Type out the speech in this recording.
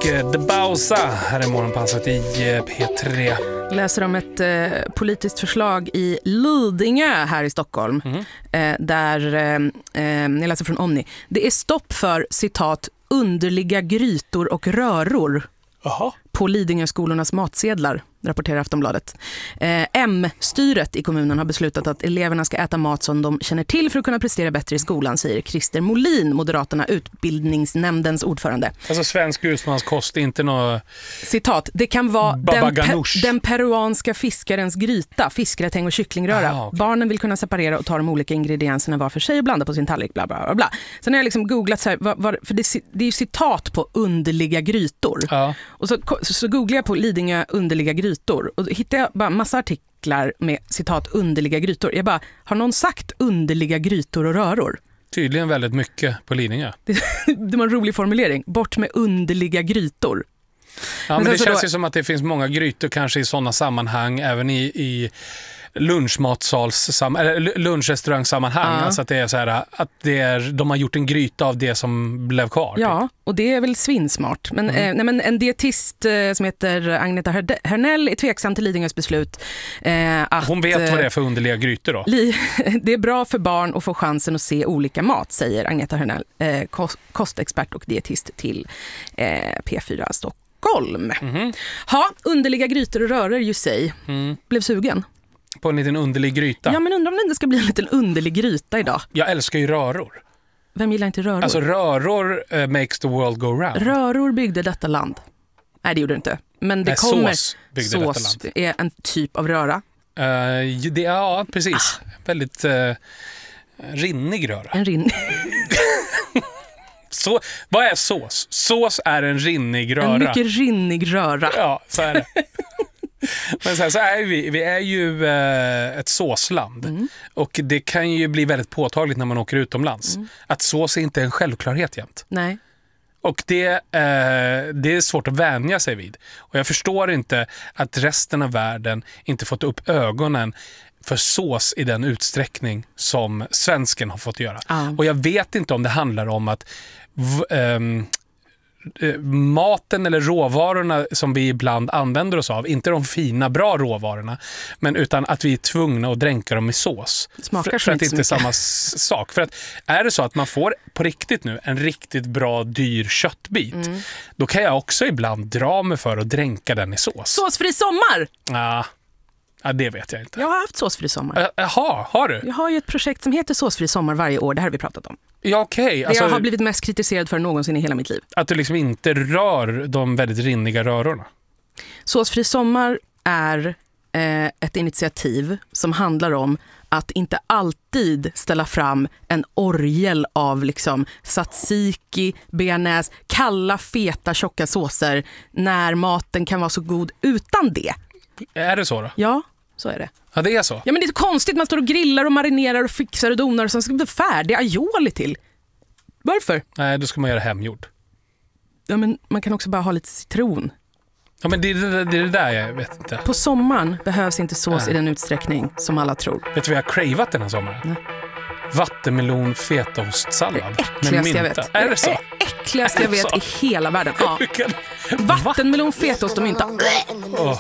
The Bausa här är morgonpasset i P3. Läser om ett politiskt förslag i Lidingö här i Stockholm. Där, jag läser från Omni. Det är stopp för, citat, underliga grytor och röror. Aha. På Lidingö-skolornas matsedlar, rapporterar Aftonbladet. M-styret i kommunen har beslutat att eleverna ska äta mat som de känner till för att kunna prestera bättre i skolan, säger Christer Molin, Moderaterna, utbildningsnämndens ordförande. Alltså svensk husmanskost, inte något... Citat, det kan vara den peruanska fiskarens gryta, fiskgratäng och kycklingröra. Okay. Barnen vill kunna separera och ta de olika ingredienserna var för sig och blanda på sin tallrik, bla bla bla bla. Sen har jag liksom googlat så här, för det är ju citat på underliga grytor. Ja. Och så googlar jag på Lidingö underliga grytor och då hittar jag bara massa artiklar med citat underliga grytor. Jag bara, har någon sagt underliga grytor och röror? Tydligen väldigt mycket på Lidingö. Det var en rolig formulering. Bort med underliga grytor. Ja, men det känns ju som att det finns många grytor kanske i sådana sammanhang, även i lunchrestaurangsammanhang. Alltså att det är så här, att de har gjort en gryta av det som blev kvar. Ja, typ. Och det är väl svinsmart. Men, men en dietist som heter Agneta Hernell är tveksam till Lidingös beslut. Att, hon vet vad det är för underliga grytor då? Det är bra för barn att få chansen att se olika mat, säger Agneta Hernell, kostexpert och dietist till P4 Stockholm. Ha, underliga grytor och röror ju sig. Blev sugen. På en liten underlig gryta. Ja, men undrar om det ska bli en liten underlig gryta idag. Jag älskar ju röror. Vem gillar inte röror? Alltså röror makes the world go round. Röror byggde detta land. Nej, det gjorde det inte. Men det sås byggde detta land. Sås är en typ av röra. Ja, precis. Väldigt rinnig röra. En rinnig... Så, vad är sås? Sås är en rinnig röra. En mycket rinnig röra. Ja, så är det. Men så är vi är ju ett såsland. Och det kan ju bli väldigt påtagligt när man åker utomlands. Att sås är inte en självklarhet jämt. Nej. Och det är svårt att vänja sig vid. Och jag förstår inte att resten av världen inte fått upp ögonen för sås i den utsträckning som svensken har fått göra. Och jag vet inte om det handlar om att maten eller råvarorna som vi ibland använder oss av, inte de fina bra råvarorna, men utan att vi är tvungna att dränka dem i sås. Smakar för att det inte är samma sak. För att är det så att man får på riktigt nu en riktigt bra dyr köttbit, då kan jag också ibland dra mig för att dränka den i sås. Såsfri sommar! Ja, det vet jag inte. Jag har haft såsfri sommar. Jaha, har du? Jag har ju ett projekt som heter såsfri sommar varje år. Det här har vi pratat om. Ja, okej. Alltså, jag har blivit mest kritiserad för någonsin i hela mitt liv. Att du liksom inte rör de väldigt rinniga rörorna. Såsfri sommar är ett initiativ som handlar om att inte alltid ställa fram en orgel av liksom tzatziki, bearnaise, kalla, feta, tjocka såser när maten kan vara så god utan det. Är det så då? Ja, så är det. Ja, det är så. Ja, men det är så konstigt. Man står och grillar och marinerar och fixar och donar och sen ska det bli färdig aioli till. Varför? Nej, då ska man göra hemgjord. Ja, men man kan också bara ha lite citron. Ja, men det är det där jag vet inte. På sommaren behövs inte sås i den utsträckning som alla tror. Vet du vad jag har cravat den här sommaren? Nej. Vattenmelon fetaostsallad med mynta. Jag vet. Är det så? Det äckligaste jag vet i hela världen. Ja. Vattenmelon, fetaost och mynta.